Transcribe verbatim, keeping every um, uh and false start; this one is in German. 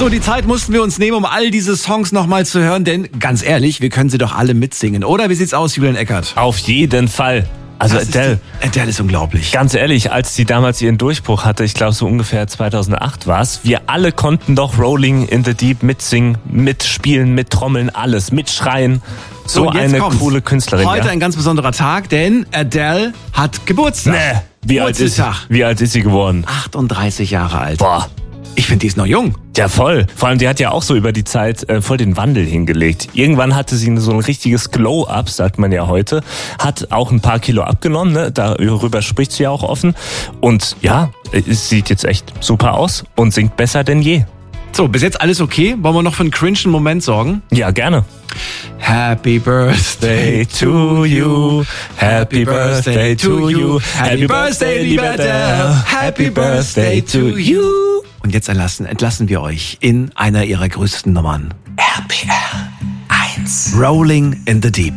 So, die Zeit mussten wir uns nehmen, um all diese Songs nochmal zu hören, denn ganz ehrlich, wir können sie doch alle mitsingen, oder? Wie sieht's aus, Julian Eckert? Auf jeden Fall. Also Das ist Adele, die, Adele ist unglaublich. ganz ehrlich, als sie damals ihren Durchbruch hatte, ich glaube so ungefähr zweitausendacht war es, wir alle konnten doch Rolling in the Deep mitsingen, mitspielen, mittrommeln, alles, mitschreien. So und jetzt eine kommt's. coole Künstlerin. Heute ja. ein ganz besonderer Tag, denn Adele hat Geburtstag. Nee, wie alt, ist, Geburtstag. wie alt ist sie geworden? achtunddreißig Jahre alt. Boah. Ich finde, die ist noch jung. Ja, voll. Vor allem, die hat ja auch so über die Zeit äh, voll den Wandel hingelegt. Irgendwann hatte sie so ein richtiges Glow-Up, sagt man ja heute. Hat auch ein paar Kilo abgenommen, ne? Darüber spricht sie ja auch offen. Und ja, es sieht jetzt echt super aus und singt besser denn je. So, bis jetzt alles okay? Wollen wir noch für einen cringen Moment sorgen? Ja, gerne. Happy Birthday to you, Happy Birthday to you, Happy Birthday, liebe Adele, Happy Birthday to you. Und jetzt entlassen, entlassen wir euch in einer ihrer größten Nummern. R P R eins. Rolling in the Deep.